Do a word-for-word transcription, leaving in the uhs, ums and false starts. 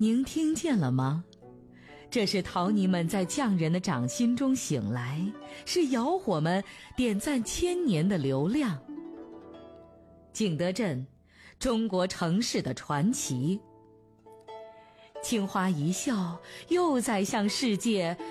您听见了吗？这是陶泥们在匠人的掌心中醒来，是窑火们点赞千年的流量。景德镇，中国城市的传奇。青花一笑，又在向世界